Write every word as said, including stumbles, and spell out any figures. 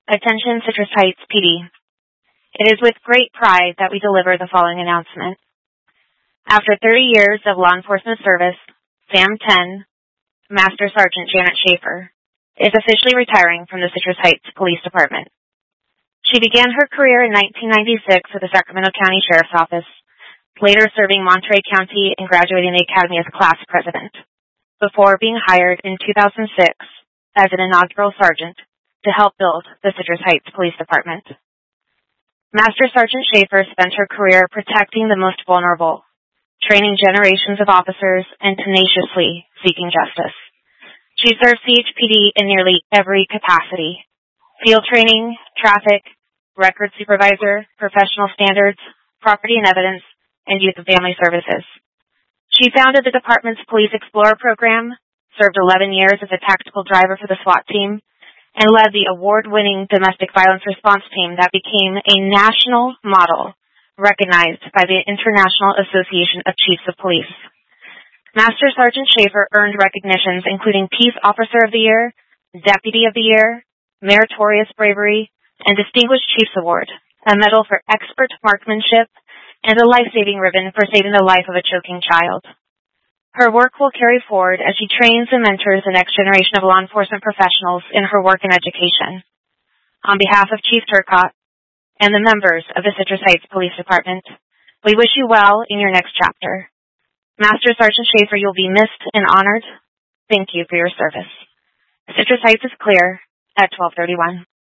Attention Citrus Heights P D. It is with great pride that we deliver the following announcement. After thirty years of law enforcement service, Sam ten, Master Sergeant Janet Schaefer, is officially retiring from the Citrus Heights Police Department. She began her career in nineteen ninety-six with the Sacramento County Sheriff's Office, later serving Monterey County and graduating the Academy as class president, before being hired in two thousand six as an inaugural sergeant to help build the Citrus Heights Police Department. Master Sergeant Schaefer spent her career protecting the most vulnerable, training generations of officers, and tenaciously seeking justice. She served C H P D in nearly every capacity: field training, traffic, record supervisor, professional standards, property and evidence, and youth and family services. She founded the department's Police Explorer program, served eleven years as a tactical driver for the SWAT team, and led the award-winning domestic violence response team that became a national model recognized by the International Association of Chiefs of Police. Master Sergeant Schaefer earned recognitions including Peace Officer of the Year, Deputy of the Year, Meritorious Bravery, and Distinguished Chiefs Award, a medal for expert marksmanship, and a life-saving ribbon for saving the life of a choking child. Her work will carry forward as she trains and mentors the next generation of law enforcement professionals in her work and education. On behalf of Chief Turcotte and the members of the Citrus Heights Police Department, we wish you well in your next chapter. Master Sergeant Schaefer, you'll be missed and honored. Thank you for your service. Citrus Heights is clear at twelve thirty-one.